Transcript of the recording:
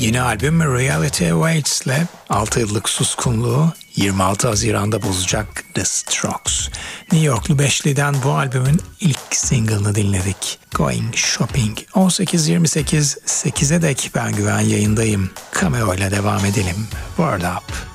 Yeni albüm Reality Awaits'le 6 yıllık suskunluğu 26 Haziran'da bozacak The Strokes. New Yorklu beşliden bu albümün ilk single'ını dinledik. Going Shopping. 18.28, 8'e dek Ben Güven yayındayım. Cameo ile devam edelim. Word Up.